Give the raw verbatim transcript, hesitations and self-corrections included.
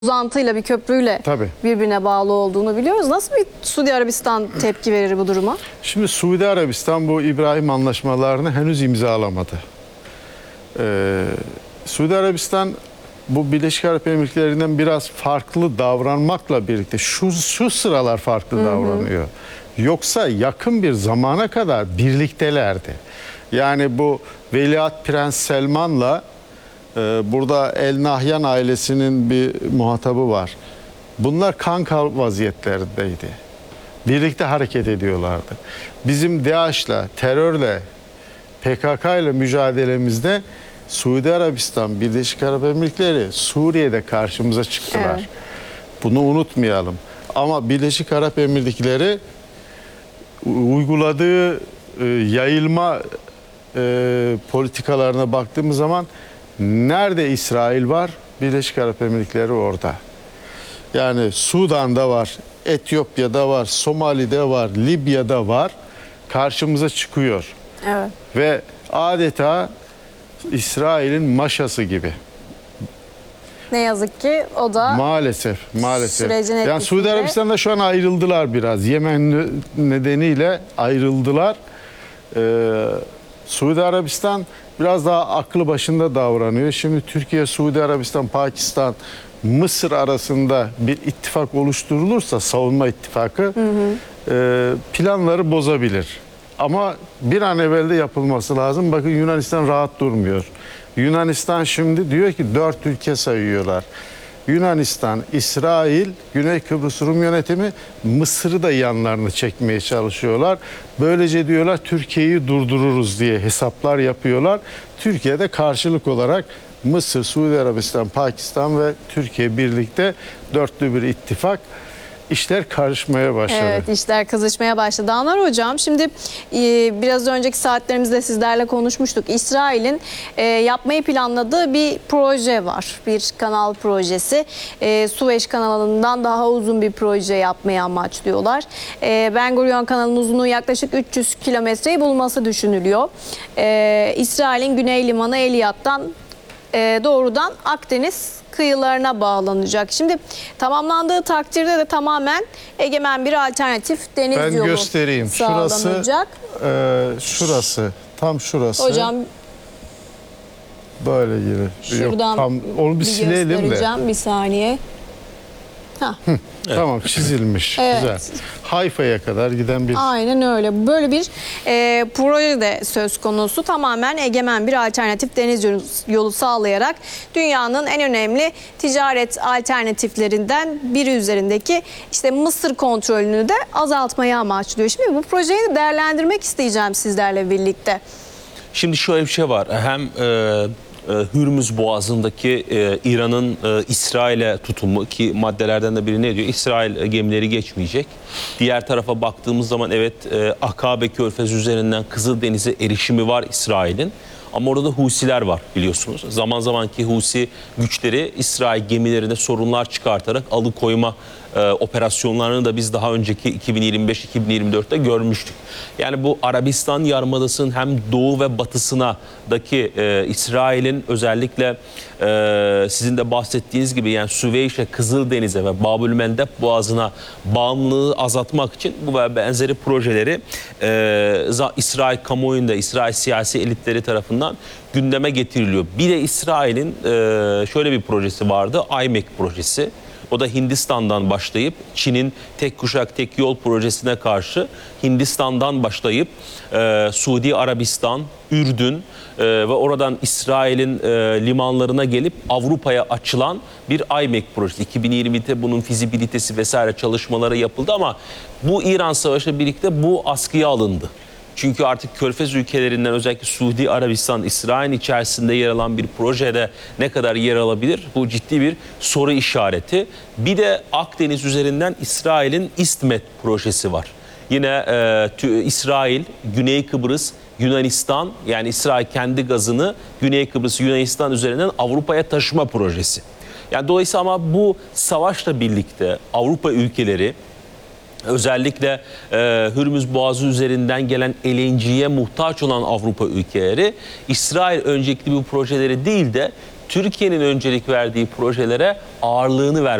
uzantıyla, bir köprüyle Tabii. birbirine bağlı olduğunu biliyoruz. Nasıl bir Suudi Arabistan tepki verir bu duruma? Şimdi Suudi Arabistan bu İbrahim anlaşmalarını henüz imzalamadı. Ee, Suudi Arabistan bu Birleşik Arap Emirlikleri'nden biraz farklı davranmakla birlikte şu, şu sıralar farklı hı hı. davranıyor. Yoksa yakın bir zamana kadar birliktelerdi. Yani bu Veliaht Prens Selman'la e, burada El Nahyan ailesinin bir muhatabı var. Bunlar kanka vaziyetlerindeydi. Birlikte hareket ediyorlardı. Bizim DAEŞ'la, terörle, P K K ile mücadelemizde Suudi Arabistan, Birleşik Arap Emirlikleri Suriye'de karşımıza çıktılar. Evet. Bunu unutmayalım. Ama Birleşik Arap Emirlikleri uyguladığı e, yayılma e, politikalarına baktığımız zaman nerede İsrail var? Birleşik Arap Emirlikleri orada. Yani Sudan'da var, Etiyopya'da var, Somali'de var, Libya'da var. Karşımıza çıkıyor. Evet. Ve adeta İsrail'in maşası gibi. Ne yazık ki o da maalesef maalesef. Sürecin etkisiyle. Yani Suudi Arabistan'da şu an ayrıldılar biraz. Yemen nedeniyle ayrıldılar. Ee, Suudi Arabistan biraz daha aklı başında davranıyor. Şimdi Türkiye, Suudi Arabistan, Pakistan, Mısır arasında bir ittifak oluşturulursa, savunma ittifakı, hı hı. E, planları bozabilir. Ama bir an evvel de yapılması lazım. Bakın Yunanistan rahat durmuyor. Yunanistan şimdi diyor ki dört ülke sayıyorlar. Yunanistan, İsrail, Güney Kıbrıs Rum yönetimi, Mısır'ı da yanlarını çekmeye çalışıyorlar. Böylece diyorlar Türkiye'yi durdururuz diye hesaplar yapıyorlar. Türkiye'de karşılık olarak Mısır, Suudi Arabistan, Pakistan ve Türkiye birlikte dörtlü bir ittifak. İşler karışmaya başladı. Evet, işler kızışmaya başladı. Anlar Hocam, şimdi e, biraz önceki saatlerimizde sizlerle konuşmuştuk. İsrail'in e, yapmayı planladığı bir proje var. Bir kanal projesi. E, Süveyş kanalından daha uzun bir proje yapmayı amaçlıyorlar. E, Ben Gurion kanalının uzunluğu yaklaşık üç yüz kilometreyi bulması düşünülüyor. E, İsrail'in güney limanı Eliyat'tan e, doğrudan Akdeniz kıyılarına bağlanacak. Şimdi tamamlandığı takdirde de tamamen egemen bir alternatif deniz ben yolu göstereyim. sağlanacak. Şurası, e, şurası, tam şurası. Hocam böyle gibi. Şuradan Yok, tam onu bir, bir silelim de. Bir saniye. Ha. Hı, evet. Tamam, çizilmiş. Evet. Güzel. Hayfa'ya kadar giden bir... Aynen öyle. Böyle bir e, proje de söz konusu. Tamamen egemen bir alternatif deniz yolu sağlayarak dünyanın en önemli ticaret alternatiflerinden biri üzerindeki işte Mısır kontrolünü de azaltmayı amaçlıyor. Şimdi bu projeyi de değerlendirmek isteyeceğim sizlerle birlikte. Şimdi şöyle bir şey var. Hem e, Hürmüz Boğazı'ndaki e, İran'ın e, İsrail'e tutumu, ki maddelerden de biri ne diyor? İsrail gemileri geçmeyecek. Diğer tarafa baktığımız zaman evet e, Akabe Körfezi üzerinden Kızıldeniz'e erişimi var İsrail'in. Ama orada da Husiler var biliyorsunuz. Zaman zaman ki Husi güçleri İsrail gemilerine sorunlar çıkartarak alıkoyma e, operasyonlarını da biz daha önceki iki bin yirmi beş iki bin yirmi dört'te görmüştük. Yani bu Arabistan Yarımadası'nın hem doğu ve batısındaki e, İsrail'in özellikle e, sizin de bahsettiğiniz gibi yani Süveyş'e, Kızıldeniz'e ve Babülmendeb Boğazı'na bağımlılığı azaltmak için bu ve benzeri projeleri e, İsrail kamuoyunda, İsrail siyasi elitleri tarafından gündeme getiriliyor. Bir de İsrail'in e, şöyle bir projesi vardı, I M E C projesi. O da Hindistan'dan başlayıp Çin'in tek kuşak tek yol projesine karşı Hindistan'dan başlayıp e, Suudi Arabistan, Ürdün e, ve oradan İsrail'in e, limanlarına gelip Avrupa'ya açılan bir I M E C projesi. iki bin yirmi'de bunun fizibilitesi vesaire çalışmaları yapıldı ama bu İran Savaşı birlikte bu askıya alındı. Çünkü artık Körfez ülkelerinden özellikle Suudi Arabistan, İsrail içerisinde yer alan bir projede ne kadar yer alabilir? Bu ciddi bir soru işareti. Bir de Akdeniz üzerinden İsrail'in İstmet projesi var. Yine e, İsrail, Güney Kıbrıs, Yunanistan, yani İsrail kendi gazını Güney Kıbrıs, Yunanistan üzerinden Avrupa'ya taşıma projesi. Yani dolayısıyla ama bu savaşla birlikte Avrupa ülkeleri, özellikle e, Hürmüz Boğazı üzerinden gelen L N G'ye muhtaç olan Avrupa ülkeleri İsrail öncelikli bu projeleri değil de Türkiye'nin öncelik verdiği projelere ağırlığını ver.